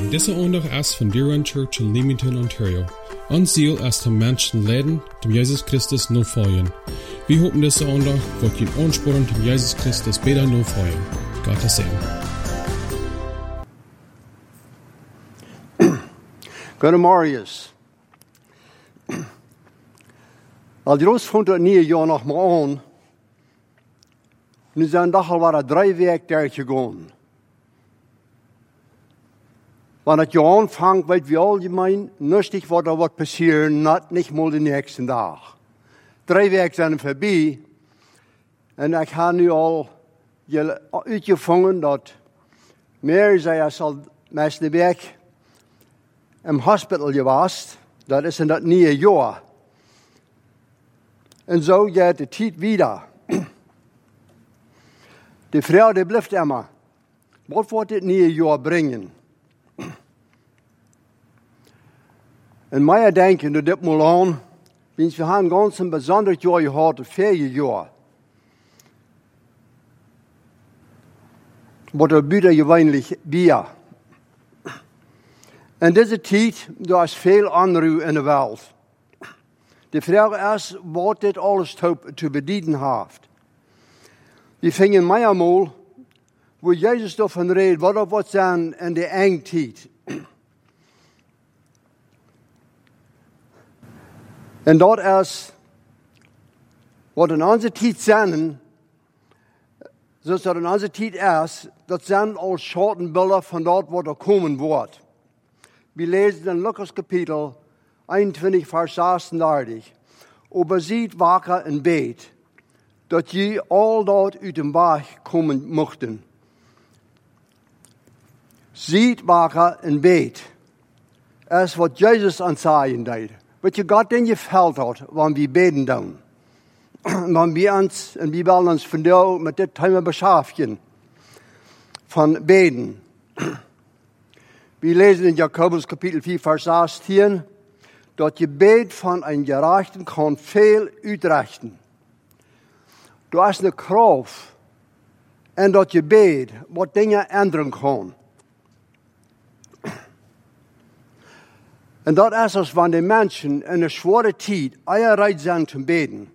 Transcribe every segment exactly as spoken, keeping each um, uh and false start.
Deze aandag is van Deerwan Church in Leamington, Ontario. Ons ziel is om mensen leiden, om Jezus Christus navolgen. We hopen deze aandag wordt je aansporen om Jezus Christus beter navolgen. Gottes Segen. Goedemorgen. Als Roos vond het nieuwe jaar nog maar aan. Nu zijn toch al wat drie weken daar gegaan. Wanneer het jaar aanvangt, weet we algemeen niet wat er wordt passeren, net niet mal de nächste dag. Drie weken zijn voorbij. En ik heb nu al uitgevonden dat meer zij al meeste week im hospital geweest. Dat is in dat nieuwe jaar. En zo gaat de tijd weer. De vrouw die blijft immer. Wat wordt dit nieuwe jaar brengen? En mij denken dat dit moet aan, want we hebben ganz een bijzonder jaar gehad, een feestjaar. Wat er buiten gewöhnlich weer. En deze tijd, daar is veel onrust in de wereld. De vraag is, wat dit alles te bedienen heeft. We vingen mij eenmaal, waar Jezus daarvan redt, wat er wordt zijn in de eindtijd. En dat is, wat in onze tijd zijn, zoals dat in onze tijd is, dat zijn al schattenbeelden van dat wat er komen wordt. We lezen in Lukas kapitel eenentwintig, vers zesendertig. Overziet waken en beet, dat je al dat uit de weg komen mochten. Ziet waken en beet, is wat Jezus aan zeggen deed. Wat je God in je veld had, wanneer we beten doen. Wanneer we ons, en we willen ons vandaag met dit thema beschäftigen. Van beten. We lezen in Jakobus kapitel vier, vers zestien, dat je beet van een gerechten kan veel uitrichten. Er is een kracht en dat je beet wat dingen ändern kan. En dat is als wanneer de mensen in een zware tijd eierreid zijn te beten.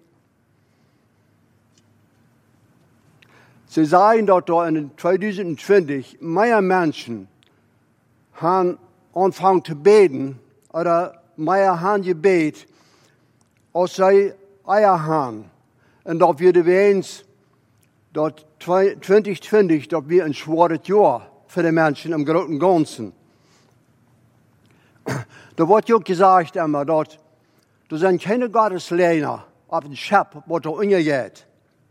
Ze zeggen dat er in twintig twintig meer mensen gaan aanvangen te beten, oder meer gaan gebed, als zij eier gaan. En dat we de wens dat twintig twintig, dat we een zware jaar voor de mensen im großen Ganzen. Da wordt ook gezegd immer, dat er zijn keine Gottesleiner op een schap wat er umgeht.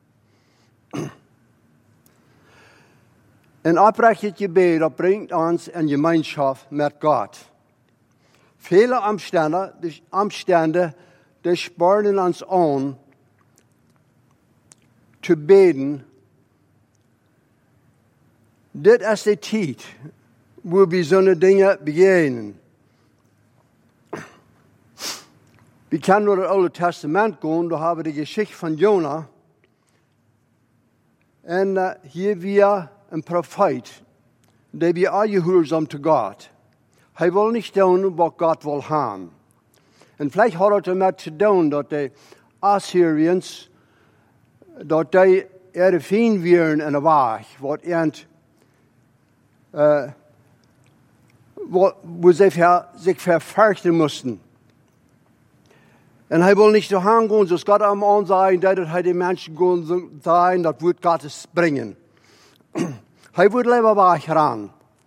Een oprecht gebed, dat brengt ons in gemeenschap met God. Viele Umstände, die Umstände, die spornen ons aan te beten. Dit is de tijd, waar we zo'n dingen beginnen. We kunnen naar het Oude Testament gaan, daar hebben we de Geschichte van Jona. En uh, hier weer een profeet, die we aangehoorzaam te God. Hij wil niet doen wat God wil gaan. En vielleicht had het ermee te doen dat de Assyriërs, dat die er fijn waren in de weg, wat eind, uh, wat, waar ze ver, zich vervechten moesten. En hij wil niet zo gaan gaan, zoals God hem aanzien, dat hij de mensen gaan zijn, dat wordt Gottes brengen. Hij wordt liever weggaan.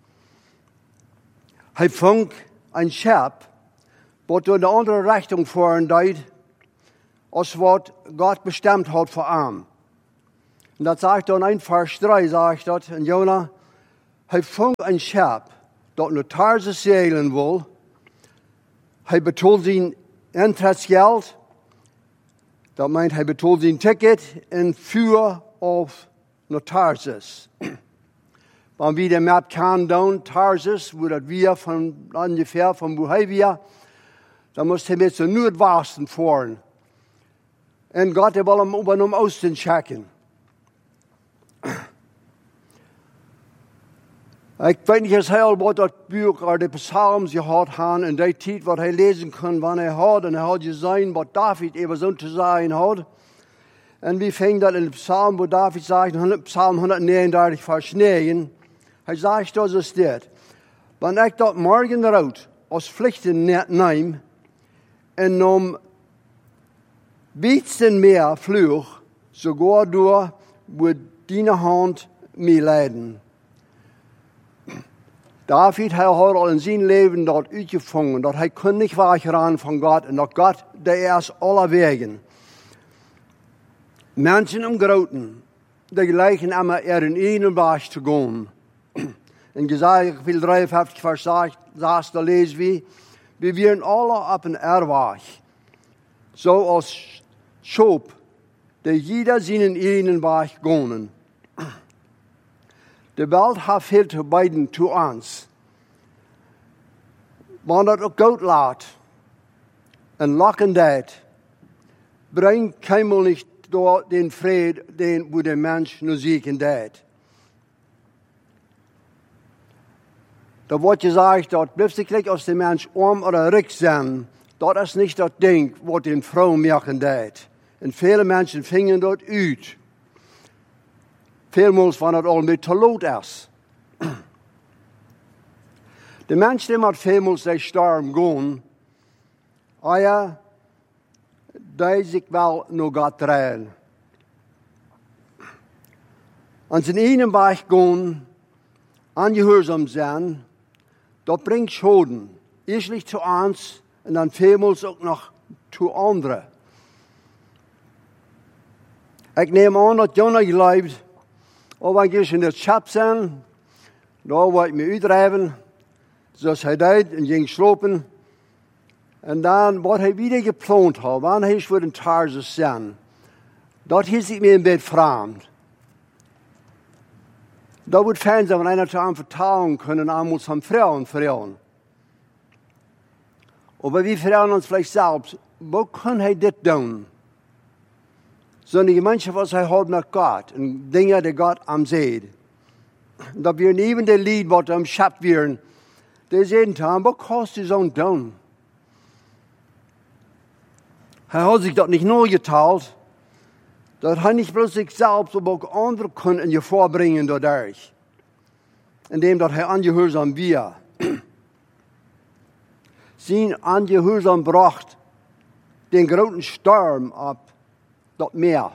Hij vond een schap, wat in de andere richting voeren deed, als wat God bestemd had voor hem. En dat zegt dan in vers drie, zegt dat in Jona, hij vond een schap, dat naar Tarsus zeilen wil. Hij betaalt zijn intresgeld. Dat meint, hij betaalt zijn ticket en vuur of naar Tarsus. Wanneer we de map kan doen, Tarsus, wo dat wir van ongeveer van wo hij weer, dan moest hij met zijn noordwesten fahren. En God wil hem over naar Oosten checken. Ik weet niet eens heel wat dat boek oder de psalms gehad haben in die tijd wat hij lezen kon, wanneer hij had. En hij had gezien wat David even zo te zeggen had. En wie fing dat in de psalm, wo David zegt, psalm honderdnegenendertig vers negen. Hij zegt dat zo dit. Wanneer ik dat morgen eruit als vlichten neem en om wietsten meer vlug, sogar door wordt die hand mij leiden. David hij had al in zijn leven dat uitgevonden, dat hij kon niet weggaan van God en dat God de eerst alle wegen. Mensen om groten, die gelijken immer er in één weg te gaan. In Jesaja kapitel drieënvijftig vers zes, daar lezen we, we werden alle op een erweg, zoals Schop, die jeder zijn eigen weg gaan. De wereld heeft veel te bieden to ons. Wanneer dat ook goed laat en lakkendheid, brengt keinmal niet door den vrede, den wo de mens nu zieken deed. Da wordt gezegd dat blijft gelijk als de mens arm oder rijk zijn, dat is niet dat ding wat den vrouw merken deed. En vele mensen vingen dat uit. Veelmaals van het al met te laat is. De mensen die met veelmaals die storm gaan, ah ja, die zich wel nog gaat draaien. Als in een weg gaan, ongehoorzaam zijn, dat brengt Schulden. Eerst zu ons en dan veelmaals ook nog zu anderen. Ik neem aan dat Jonah geleefd, of ik eens in het schap zijn, daar word ik me uitdrijven, zoals hij deed en ging slopen. En dan wat hij weer geplant had, wanneer hij voor een Tarsus zijn, dat is ik me een beetje vreemd. Dat wordt fijn zijn, wanneer hij aan vertalen kunnen, aan ons aan vrouwen vertellen. Maar we vragen ons vielleicht zelfs, hoe kan hij dit doen? Zo'n gemeenschap als hij had met God en dingen die God hem zei. Dat we even de lied wat hem schapt werden, die zeiden hem, wat kost je zo'n doen? Hij had zich dat niet nooit geteld, dat hij niet bloos zichzelf, maar ook anderen kon in je voorbrengen dadurch. Indem dat hij ongehoorzaam was. Zijn ongehoorzaam bracht den großen storm op dat meer.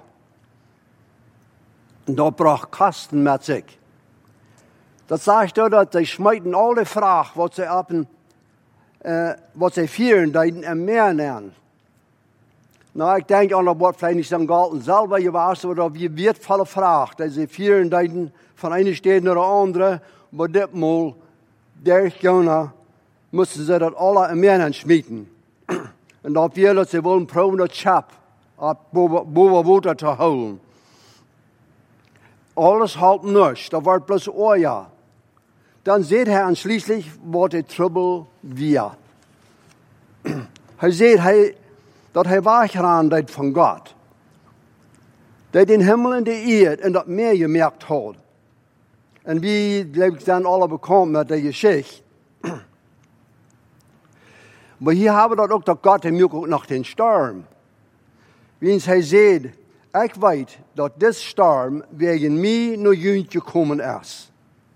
En dat bracht kasten met zich. Dat zegt er dat zij smijten alle vraag wat zij op een, uh, wat zij vieren deden en meer nemen. Nou, ik denk aan dat wordt vielleicht niet zo'n galten zelf geweest, maar dat je weet volle vraag. Dat ze vieren deden van een stad naar de andere, maar ditmaal, der Jonah, moesten ze dat alle en meer aan smijten. En dat weer dat ze willen proberen dat schap op boven water te houden. Alles halt niets, dat wordt plus oorja. Dan ziet hij aansluitend wat de trouble weer. Hij ziet hij, dat hij weggaan deed van God. Dat den hemel en de aarde en dat meer gemerkt had. En wie leeft dan alle bekend met de geschichte. Maar hier hebben we dat ook, dat God hem ook nog den storm. Wiens hij zegt, ik weet dat dit storm wegen mij naar jullie gekomen is.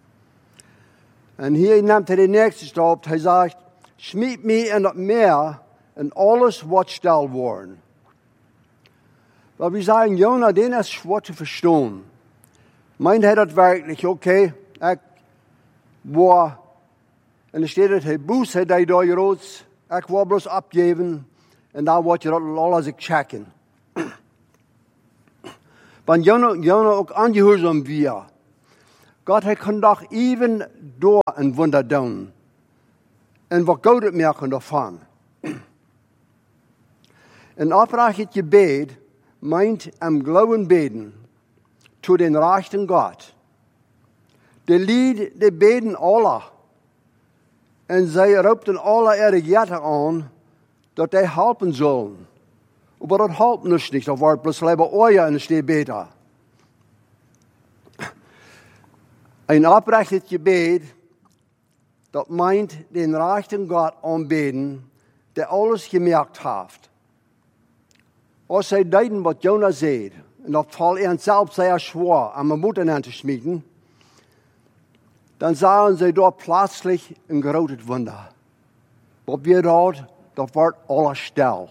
En hier neemt hij de nächste stap, hij zegt, smiet mij in dat meer en alles wordt stil worden. Maar we zeggen, Jonah, den is schwer te verstaan. Meint hij dat werkelijk, oké, okay, ik war, en er staat dat hij boos, hij deed door je roods, ik wil bloos opgeven, en dan wordt je dat alles checken. Want Jonah, Jonah ook ongehoorzaam weer. God, hij kon toch even door een wunder doen. En wat God het merken daarvan. Een oprecht gebed meint am Glauben beten zu den rechten God. De lied, de beten alle. En zij roepten alle ihre Gärte aan, dat hij helpen zullen. Maar dat helpt ons niet, dat wordt bloos lieber oorja en steht beter. Een oprecht gebed das meint den rechten Gott anbeten, der alles gemerkt hat. Als zij deuten, wat Jona zei, en dat valt ihnen selbst sehr schwer, an mijn Mutter an zu schmieden, dann sahen sie dort plötzlich ein großes Wunder. Was wir dort, das wird alles still.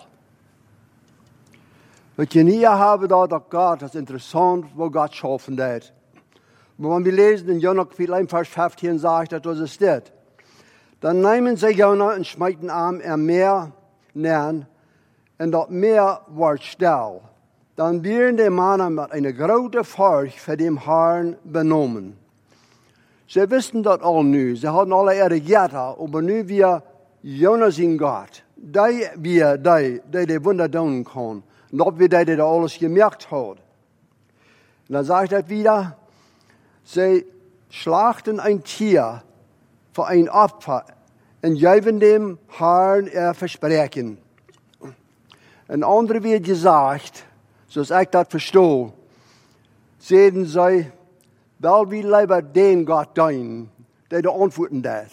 Wat je niet hebben dat, dat Gott, das ist interessant, wo Gott schaffen hat. Aber wenn wir lesen in Jona Kapitel eins, Vers fünfzehn, sagt, dass das ist das. Dann nehmen sie Jona und schmeiten am im Meer nähen, und das Meer wird still. Dann werden die Männer mit einer großen Furcht für den Herrn benommen. Sie wissen das all nu. Sie hatten alle ihre Götter, aber nu wir Jona sind Gott. Die wir, die, die die Wunder tun können. Nicht wie die, die das alles gemerkt hat. Und dann sagt er wieder, sie schlachten ein Tier für ein Opfer und geben dem Herrn ihr Versprechen. Ein anderer wird gesagt, so ich das verstehe, sehen sie, weil wir lieber den Gott dienen, der die Antworten hat.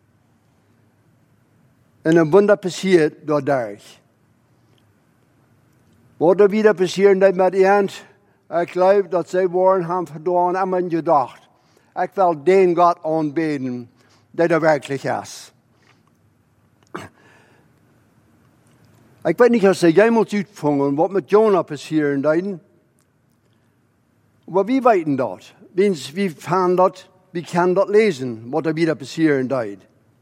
Und ein Wunder passiert dadurch. Was da wieder passiert mit ihnen, ich glaube, dass sie waren, haben verdorben, haben gedacht, ich will den Gott anbeten, der da wirklich ist. Ich weiß nicht, ob sie jemals uitvangen, was mit Jona passieren deed. Aber wie weten dat? Wie fan dat? Wie kan dat lesen, was da wieder passieren deed?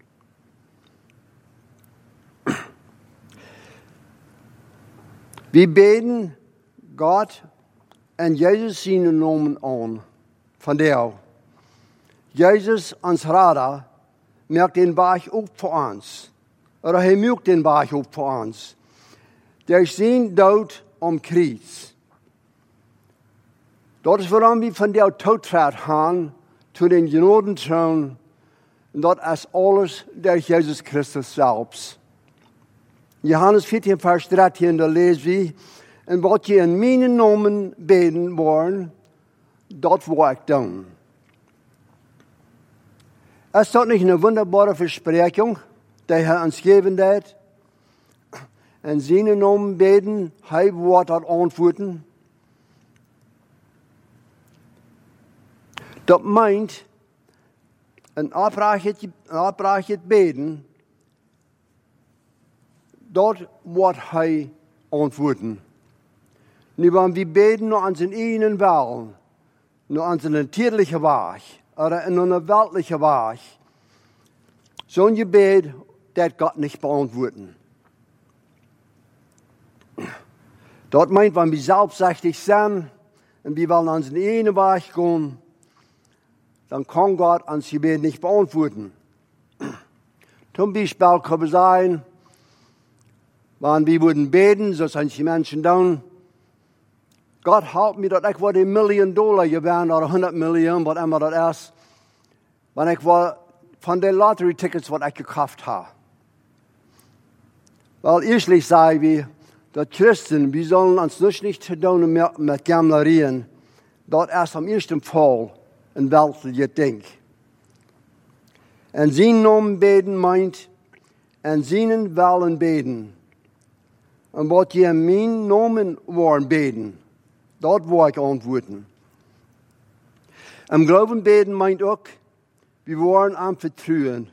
Wir beten Gott und Jesus seinen Namen an. Von der. Jesus, uns Vater, merkt den Weg auch für uns. Oder er merkt den Weg auch für uns. Der ist sein Tod am Kreuz. Das ist, warum wir von der Todfahrt haben zu den Gnadenthron. Und das ist alles durch Jesus Christus selbst. Johannes vierzehn, Vers dreizehn, da lesen wir, und was je in meinen Namen beten wollen, das will ich tun. Ist das nicht eine wunderbare Versprechung, die er uns gegeben hat? In seinen Namen beten, er wird das antworten. Das meint, ein aufrechtes Beten, dort wird er antworten. Nicht, wenn wir beten nur an seinen eigenen Willen, nur an seinen tierlichen Weg oder in einer weltlichen Weg. So ein Gebet, das Gott nicht beantworten. Dort meint, wenn wir selbstsüchtig sind und wir wollen an seinen eigenen Weg gehen, dann kann Gott uns Gebet nicht beantworten. Zum Beispiel kann es sein, wenn wir würden beten, so sind die Menschen dann, Gott help mir, dass ich eine Million Dollar gewinnen oder hundert Millionen, was immer das ist, wenn ich von den Lottery-Tickets, was ich gekauft habe. Weil erstlich sagen wir, dass Christen, wir sollen uns nicht zu tun mit, mit Gamblerien, das ist am ersten Fall ein weltliches Ding. Und seinen Namen beten meint, und seinen Willen beten. Und was je in meinen Namen wollen beten, dort will ich antworten. Im Glauben beten meint auch, wir wollen am Vertrauen.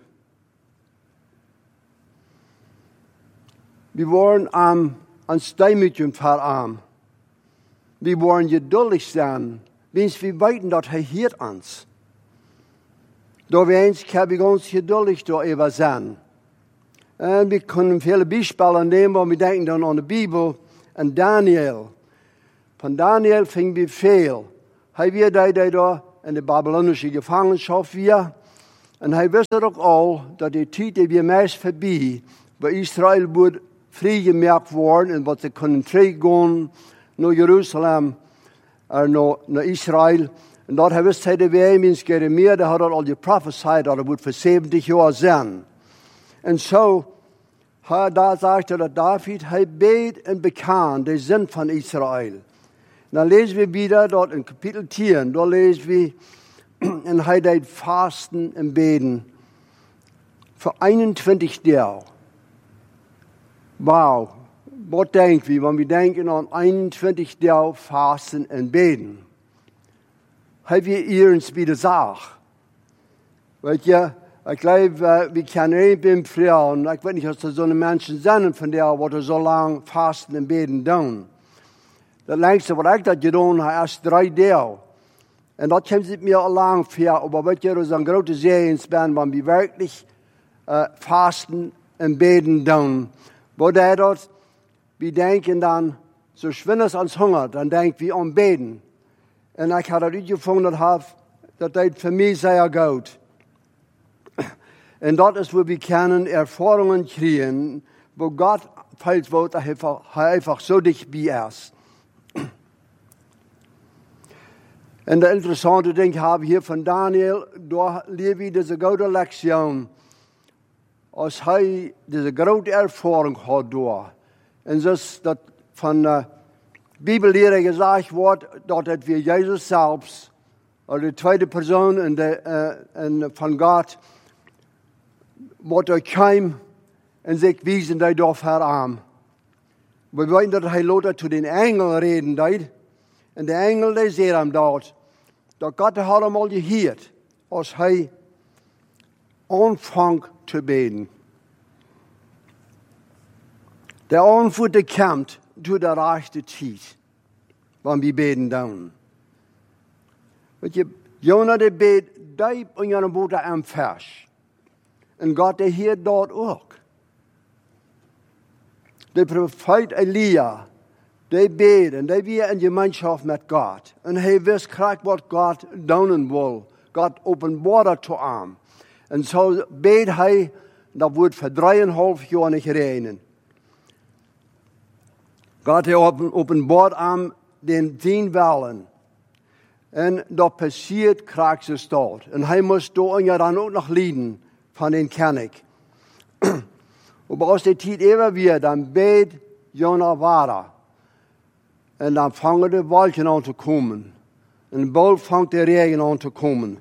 Wir wollen am ans Demütigen verarmen. Wir wollen geduldig sein, wenn wir weten, dass er hört uns. Da wir eins kann wir ganz geduldig darüber sein. Und wir können viele Beispiele nehmen, wo wir denken dann an die Bibel, an Daniel. Von Daniel fing wir viel. Er war der, der da in der babylonischen Gefangenschaft war. Und er wusste doch auch, dass die Zeit, die wir meist vorbei, bei Israel wurde freigemerkt worden, und was sie können freigehen nach Jerusalem, äh, nach, nach Israel. Und dort er wusste, der wir ins Jeremia, der hat all die prophesied, dass er wird für siebzig Jahre sein. Und so, da sagte er, David, er bet und bekannt, der Sinn von Israel. Und dann lesen wir wieder dort in Kapitel zehn, da lesen wir, und er deit fasten und beten. Für einundzwanzig Jahre. Wow. Was denken wir, wenn wir denken an einundzwanzig Jahre Fasten und Beten? Haben wir uns wieder gesagt. Weil ja, ich glaube, wir kennen ihn beim Frühjahr, und ich weiß nicht, was da so eine Menschen sind, von der, die so lange Fasten und Beten tun. Das längste, was ich da getan habe, erst drei Tage. Und das kommt sich mir lang vor, aber weil ja, das ist ein großer Sehensband, wenn wir wirklich äh, Fasten und Beten tun. Wo der dort, wir denken dann, so schwindet es uns Hunger, dann denken wir an Beten. Und ich habe das gefunden, das ist für mich sehr gut. Und dort ist, wo wir können Erfahrungen kriegen, wo Gott fällt, wo er einfach, einfach so dicht wie er ist. Und das interessante Ding habe ich hier von Daniel, da lebe ich diese gute Lektion, als er diese große Erfahrung hat da. Und das, das von der Bibellehrer gesagt wird, dass wir Jesus selbst, oder die zweite Person in der, äh, in, von Gott, was er kam und sich wiesen, die da verarm. Wir wollen, dass er Lothar zu den Engeln reden, deed. Und die Engel, die sehen ihm dort, dass Gott hat ihm mal gehört, als er anfängt zu beten. Der Anfang, der kommt zu der rechten Zeit, wenn wir beten dann. Weet je, Jonah, der bet diep in seinem Boot am Vers. Und Gott, der hier dort auch. Der Prophet Elia, der bet und der war in Gemeinschaft mit Gott. Und er wusste gleich, was Gott tun will. Gott offenbart zu ihm. Und so bet er, da wird für dreieinhalb Jahre nicht regnen. Gott hat offenbart ihm den zehn Wellen. Und da passiert Kraxes dort. Und er muss da ja dann auch noch leiden von den König. Aber aus der Zeit immer wieder, dann bet Jonah weiter. Und dann fangen die Wolken an zu kommen. Und bald fängt der Regen an zu kommen.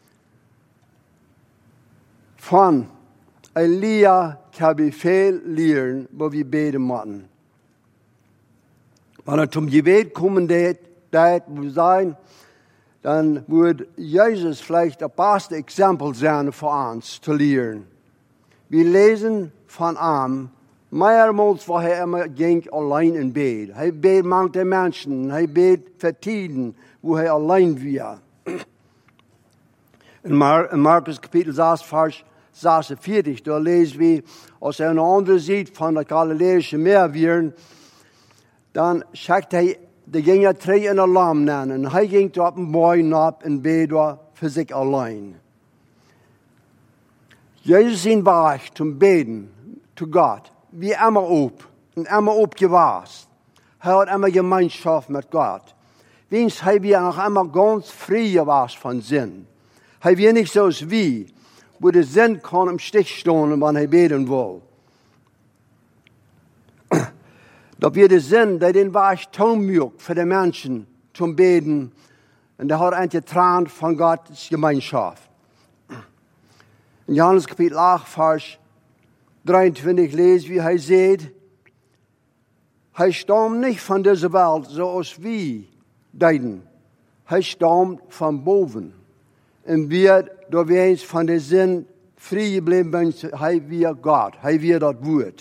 Von Elia kann ich viel lernen, wo wir beten müssen. Wenn er zum Gebet kommen wird, wo sein, dann wird Jesus vielleicht das beste Exempel sein für uns zu lernen. Wir lesen von ihm, mehrmals, wo er immer ging allein in Bett. Er bet manche Menschen, er bet für Tiden, wo er allein war. In, Mar in Markus Kapitel sechs, Vers sechsundvierzig, da lesen wir, als er eine andere sieht von der Galiläischen Meer waren, dann sagt er, der ging ja drei in der Lamm nennen. Und er ging dort ein Bäumen ab in Bett für sich allein. Jesus ist Weg zum Beten, zu Gott, wie immer ob und immer aufgewachsen. Er hat immer Gemeinschaft mit Gott. Wenigstens haben wir noch immer ganz frei gewesen von Sinn. Er war nicht so wie, wo der Sinn kann im Stich stehen, wenn er beten will. Da wird der Sinn, der den Weg taumjagt für die Menschen zum Beten. Und der hat eingetragen von Gottes Gemeinschaft. In Johannes Kapitel acht, Vers dreiundzwanzig lesen wir, er sagt, er stammt nicht von dieser Welt, so als wir deuten. Er stammt von boven. Und wir, da wir uns von der Sinn frei geblieben sind, er wir Gott, er wir das Wort.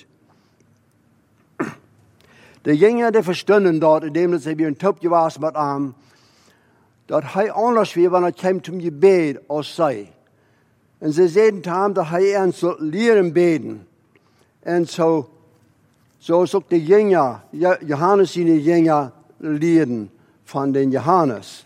Der Jünger, der verstanden dort, indem sie wie ein Top gewesen mit ihm, dass er anders war, wenn er kam zum Gebet als sei. Und sie sehen haben, dass er uns so lehren beten. Und so, so sagt der Jünger, Johannes seine Jünger lehren von den Johannes.